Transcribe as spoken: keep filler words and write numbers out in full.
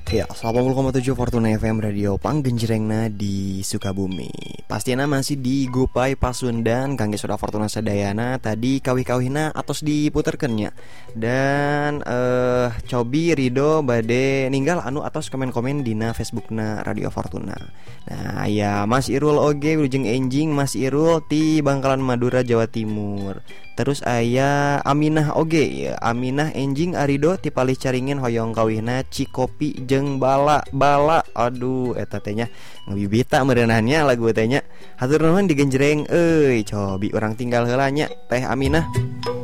Ya, delapan puluh koma tujuh Fortuna F M Radio Panggenjrengna di Sukabumi. Pastinya masih di Gupai Pasundan kangge soda Fortuna Sadayana tadi kawih-kawihna atos diputerkeun nya. Dan eh Cobi Rido bade ninggal anu atos komen-komen dina Facebookna Radio Fortuna. Nah, ya Mas Irul oge wilujeng enjing Mas Irul ti Bangkalan Madura Jawa Timur. Terus aya Aminah oge ya, Aminah enjing Arido ti palih caringin hoyong kawihna Cikopi jeung bala bala. Aduh eta teh nya ngabibita meureunahnya lagu teh nya. Hatur nuhun digenjreng euy, cobi urang tinggal heula nya Teh Aminah.